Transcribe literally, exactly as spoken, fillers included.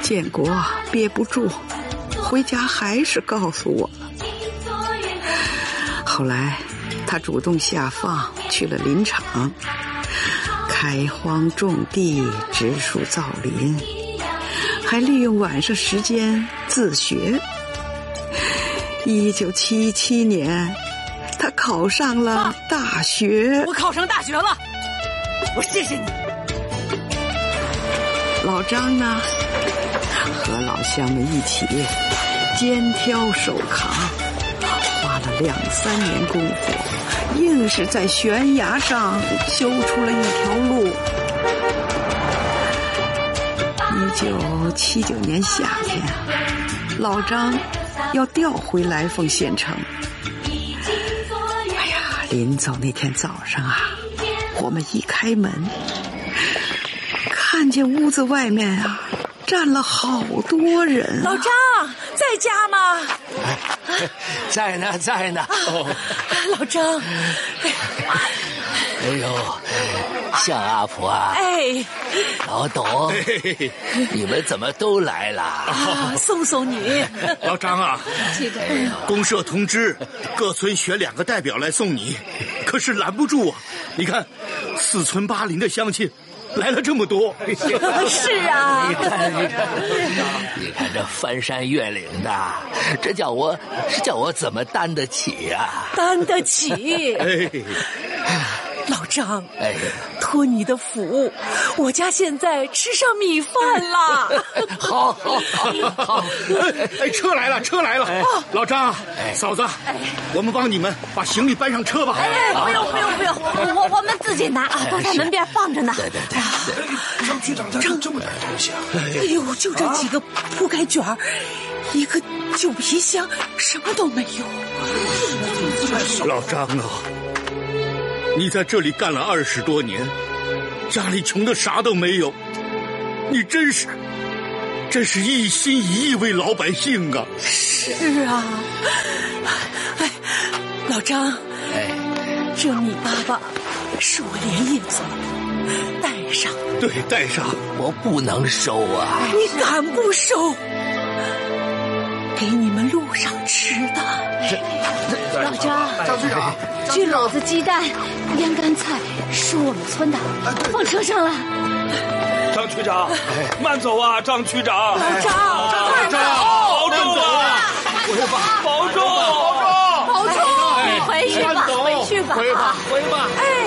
建国憋不住，回家还是告诉我了。后来他主动下放去了林场，开荒种地，植树造林，还利用晚上时间自学。一九七七年，他考上了大学。 我考上大学了，我谢谢你。 老张呢，和老乡们一起肩挑手扛，花了两三年功夫，硬是在悬崖上修出了一条路。一九七九年夏天，老张要调回来凤县城。哎呀，临走那天早上啊，我们一开门，看见屋子外面啊站了好多人、啊。 老张在家吗？ 哎，在呢，在呢。 哦，老张， 哎呦，向阿婆啊！ 哎， 老董，你们怎么都来了？ 啊，送送你。 老张啊，公社通知各村选两个代表来送你，可是拦不住啊！你看，四村八邻的乡亲来了这么多。 是啊， 你看，你看，你看这翻山越岭的，这叫我，这叫我怎么担得起啊？ 担得起。 哎。 老张， 哎， 托你的福，我家现在吃上米饭了。 好，好，好，好！ 哎，车来了，车来了！哎、老张，哎、嫂子，哎、我们帮你们把行李搬上车吧。 哎，不用，不用，不用，我我们自己拿，都在门边放着呢。 对对对， 张局长家这么点东西啊！ 哎呦，就这几个铺盖卷儿，一个旧皮箱，什么都没有。 老张啊！你在这里干了二十多年，家里穷的啥都没有，你真是，真是一心一意为老百姓啊！ 是啊，哎，老张， 哎， 这米粑粑是我连夜做的，带上。 对，带上。 我不能收啊！ 你敢不收？给你们路上吃的。 老张， 张局长， 这篓子鸡蛋、腌干菜是我们村的，放车上了。 张区长，慢走啊，张区长。 老张， 慢走，保重啊！保重，保重， 保重，回去吧，回去吧， 回吧，回吧。 哎。